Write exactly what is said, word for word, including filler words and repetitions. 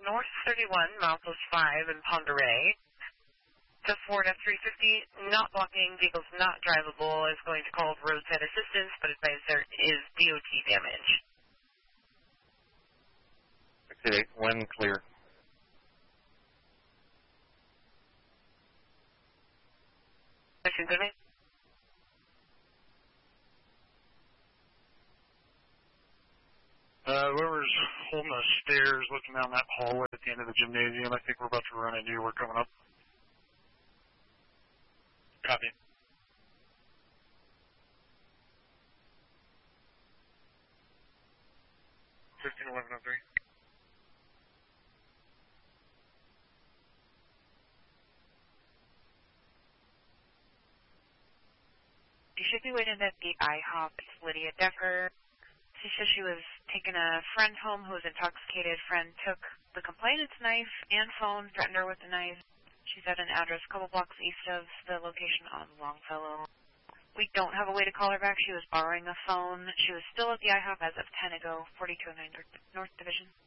North thirty-one, milepost five in Ponderay. To Ford F three fifty, not blocking, vehicle's not drivable, is going to call roadside assistance, but advise there is D O T damage. Okay, when clear. Questions of me? Uh, whoever's holding the stairs, looking down that hallway at the end of the gymnasium, I think we're about to run into you. We're coming up. Copy. fifteen eleven oh three. You should be waiting at the IHOP. It's Lydia Decker. She says she was taking a friend home who was intoxicated. Friend took the complainant's knife and phone, threatened her with the knife. She's at an address a couple blocks east of the location on Longfellow. We don't have a way to call her back. She was borrowing a phone. She was still at the IHOP as of ten ago, forty-two oh nine North Division.